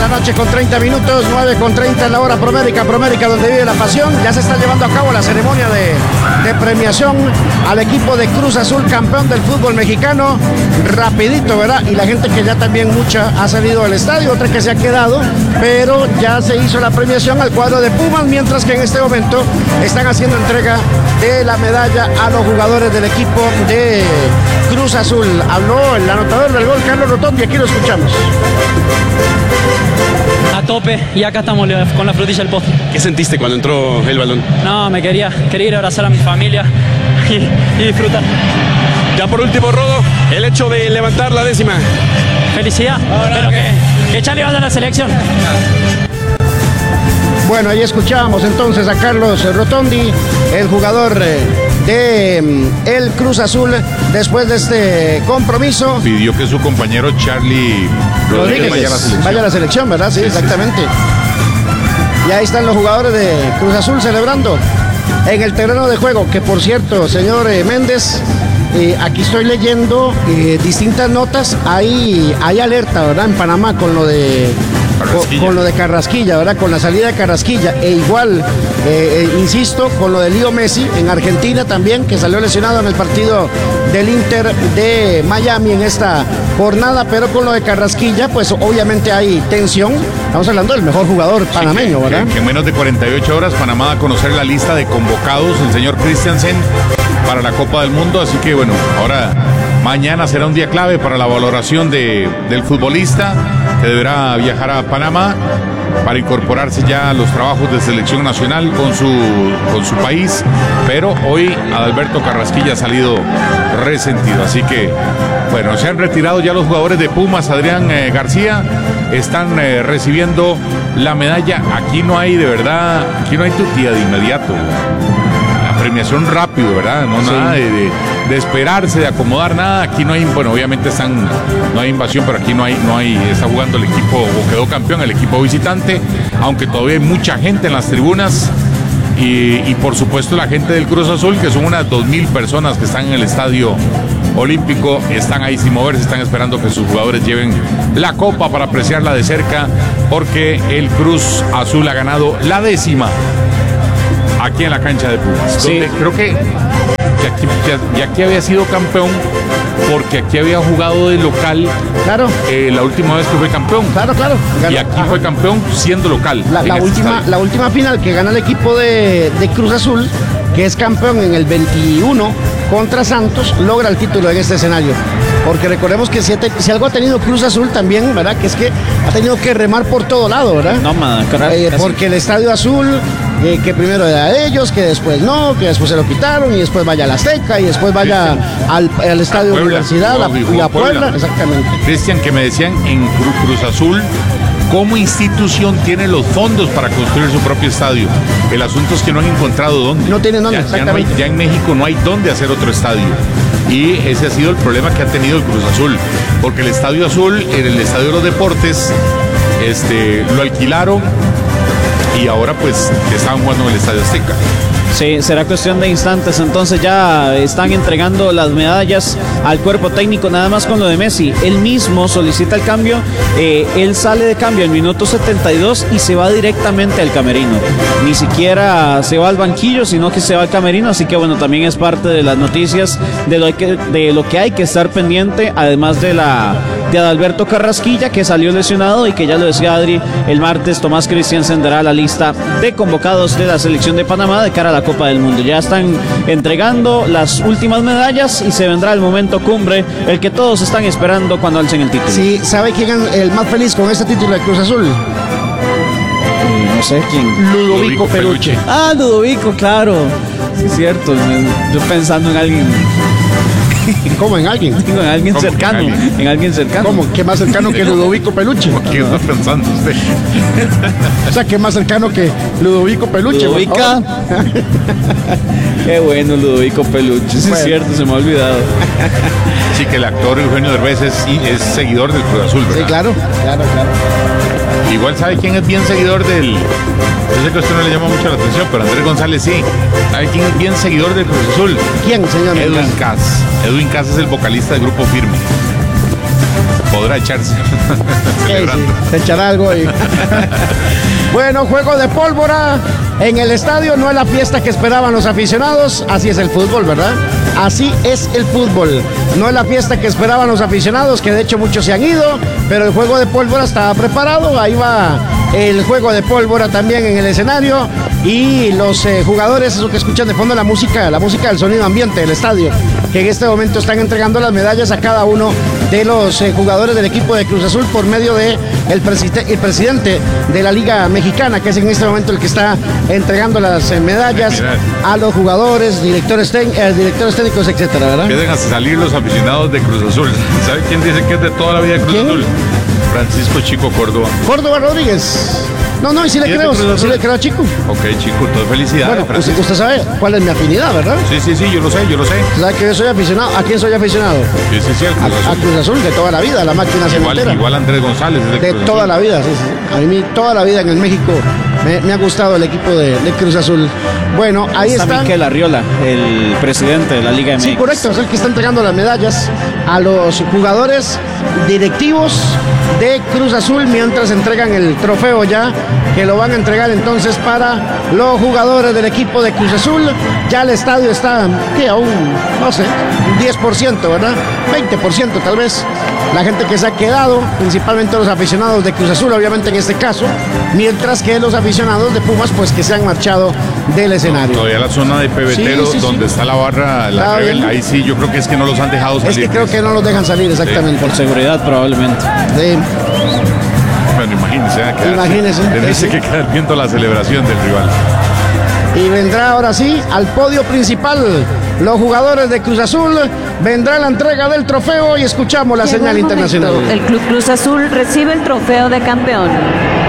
la noche con 30 minutos, 9:30 en la hora Promérica, donde vive la pasión. Ya se está llevando a cabo la ceremonia de premiación al equipo de Cruz Azul, campeón del fútbol mexicano. Rapidito, ¿verdad? Y la gente que ya también mucha ha salido del estadio, otra que se ha quedado, pero ya se hizo la premiación al cuadro de Pumas, mientras que en este momento están haciendo entrega de la medalla a los jugadores del equipo de Cruz Azul. Habló el anotador del gol, Carlos Rotondi, aquí lo escuchamos. A tope, y acá estamos con la frutilla del postre. ¿Qué sentiste cuando entró el balón? No, me quería ir a abrazar a mi familia y disfrutar. Ya por último, Rodo, el hecho de levantar la 10ª. Felicidad, pero que Charlie vaya a la selección. Bueno, ahí escuchábamos entonces a Carlos Rotondi, el jugador de el Cruz Azul, después de este compromiso. Pidió que su compañero Charlie Rodríguez vaya a la selección, ¿verdad? Sí, exactamente. Y ahí están los jugadores de Cruz Azul celebrando en el terreno de juego, que por cierto, señor Méndez, aquí estoy leyendo distintas notas. Hay alerta, ¿verdad? En Panamá con lo de Carrasquilla, ¿verdad? Con la salida de Carrasquilla. E igual, insisto, con lo de Leo Messi en Argentina también, que salió lesionado en el partido del Inter de Miami en esta jornada, pero con lo de Carrasquilla, pues obviamente hay tensión. Estamos hablando del mejor jugador panameño, sí, ¿verdad? Que en menos de 48 horas Panamá va a conocer la lista de convocados, el señor Christiansen, para la Copa del Mundo. Así que bueno, ahora mañana será un día clave para la valoración del futbolista, que deberá viajar a Panamá para incorporarse ya a los trabajos de selección nacional con su país. Pero hoy Adalberto Carrasquilla ha salido resentido. Así que bueno, se han retirado ya los jugadores de Pumas. Adrián García, están recibiendo la medalla. Aquí no hay, de verdad, aquí no hay tutía de inmediato. Premiación rápido, ¿verdad? No, sí. Nada de esperarse, de acomodar, nada. Aquí no hay, bueno, obviamente no hay invasión, pero aquí no hay, está jugando el equipo, o quedó campeón el equipo visitante, aunque todavía hay mucha gente en las tribunas y por supuesto la gente del Cruz Azul, que son unas 2,000 personas que están en el Estadio Olímpico, están ahí sin moverse, están esperando que sus jugadores lleven la copa para apreciarla de cerca, porque el Cruz Azul ha ganado la 10ª aquí en la cancha de Pumas. Sí. Donde creo que aquí había sido campeón, porque aquí había jugado de local. Claro. La última vez que fue campeón. Claro. Y aquí fue campeón siendo local. La última final que gana el equipo de Cruz Azul, que es campeón en el 21 contra Santos, logra el título en este escenario. Porque recordemos que si algo ha tenido Cruz Azul también, ¿verdad? Que es que ha tenido que remar por todo lado, ¿verdad? No, porque el Estadio Azul, que primero era de ellos, que después no, que después se lo quitaron, y después vaya a la Azteca, y después vaya al Estadio Puebla, Universidad, y a Puebla, exactamente. Cristian, que me decían en Cruz Azul, como institución tiene los fondos para construir su propio estadio. El asunto es que no han encontrado dónde. No tienen dónde, exactamente. Ya en México no hay dónde hacer otro estadio. Y ese ha sido el problema que ha tenido el Cruz Azul. Porque el Estadio Azul, en el Estadio de los Deportes, lo alquilaron y ahora pues estaban jugando en el Estadio Azteca. Sí, será cuestión de instantes. Entonces ya están entregando las medallas al cuerpo técnico, nada más con lo de Messi. Él mismo solicita el cambio, él sale de cambio en minuto 72 y se va directamente al camerino. Ni siquiera se va al banquillo, sino que se va al camerino. Así que bueno, también es parte de las noticias de lo que hay que estar pendiente, además de Adalberto Carrasquilla, que salió lesionado y que ya lo decía Adri, el martes Tomás Christiansen dará la lista de convocados de la selección de Panamá de cara a la Copa del Mundo. Ya están entregando las últimas medallas y se vendrá el momento cumbre, el que todos están esperando cuando alcen el título. Sí, ¿sabe quién es el más feliz con este título de Cruz Azul? No sé quién. Ludovico Peluche. Ah, Ludovico, claro. Sí, es cierto. Yo pensando en alguien. ¿Cómo en alguien? Digo, en alguien cercano. En alguien cercano. ¿Cómo? ¿Qué más cercano que Ludovico Peluche? ¿Qué está pensando usted? O sea, ¿qué más cercano que Ludovico Peluche? Ludovica. Qué bueno, Ludovico Peluche. Sí, bueno. Es cierto, se me ha olvidado. Sí, que el actor Eugenio Derbez es seguidor del Cruz Azul, ¿verdad? Sí, claro. Igual sabe quién es bien seguidor del... Yo sé que a usted no le llama mucho la atención, pero Andrés González sí. ¿Sabe quién es bien seguidor del Cruz Azul? ¿Quién, señor? Edwin Cass. Edwin Cass es el vocalista del Grupo Firme. podrá echarse. Celebrando. Se echará algo. Bueno, juego de pólvora en el estadio. No es la fiesta que esperaban los aficionados. Así es el fútbol, ¿verdad? Así es el fútbol. No es la fiesta que esperaban los aficionados, que de hecho muchos se han ido, pero el juego de pólvora estaba preparado. Ahí va el juego de pólvora también en el escenario. Y los jugadores, eso que escuchan de fondo, la música del sonido ambiente del estadio, que en este momento están entregando las medallas a cada uno de los jugadores del equipo de Cruz Azul por medio de el presidente de la Liga Mexicana, que es en este momento el que está entregando las medallas a los jugadores, directores técnicos, etcétera, ¿verdad? Que dejan salir los aficionados de Cruz Azul. ¿Sabe quién dice que es de toda la vida de Cruz Azul? Francisco Chico Córdoba. Córdoba Rodríguez. No, y sí le creo a Chico. Ok, Chico, todo felicidades. Bueno, usted sabe cuál es mi afinidad, ¿verdad? Sí, yo lo sé. ¿Sabe que yo soy aficionado? ¿A quién soy aficionado? Sí, a Cruz Azul, de toda la vida, la máquina cementera. Igual Andrés González. De toda la vida, sí. A mí toda la vida en el México me ha gustado el equipo de Cruz Azul. Bueno, ahí está Miquel Arriola, el presidente de la Liga MX. Sí, correcto, es el que está entregando las medallas a los jugadores directivos de Cruz Azul mientras entregan el trofeo ya, que lo van a entregar entonces para los jugadores del equipo de Cruz Azul. Ya el estadio está, ¿qué? Aún, no sé, 10%, ¿verdad? 20% tal vez. La gente que se ha quedado, principalmente los aficionados de Cruz Azul, obviamente en este caso, mientras que los aficionados de Pumas, pues que se han marchado del escenario. Todavía la zona de Pebetero, donde está la barra, la Rebel, ahí sí, yo creo que es que no los han dejado salir. Es que creo que no los dejan salir, exactamente. Por seguridad, probablemente. Sí. Bueno, imagínense, tenerse que quedar viendo la celebración del rival. Y vendrá ahora sí al podio principal los jugadores de Cruz Azul. Vendrá la entrega del trofeo y escuchamos la señal internacional. El Club Cruz Azul recibe el trofeo de campeón.